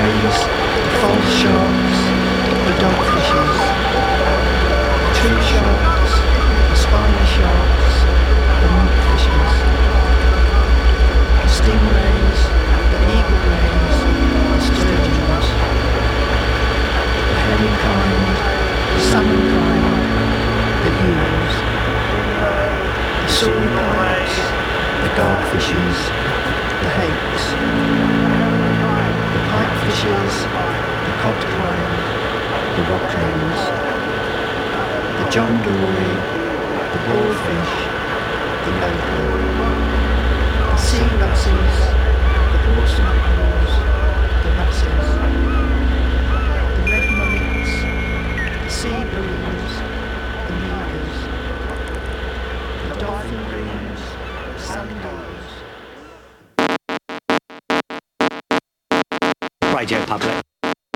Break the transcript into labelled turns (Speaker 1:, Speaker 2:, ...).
Speaker 1: rays, the false sharks, the dogfishes, the true sharks, the spiny sharks, the monkfishes, the stingrays, the eagle rays, the sturgeons, the herring kind, the salmon kind, the eels, the sauropytes, the dogfishes, the hakes, the pipefishes, the cod kind, the rock hens, the John Dory, the boarfish, the local, the sea lasses, the horse mackerels, the wrasses, the red mullets, the sea blues, the meagers, the dolphin greens, the sandals.
Speaker 2: Radio Public.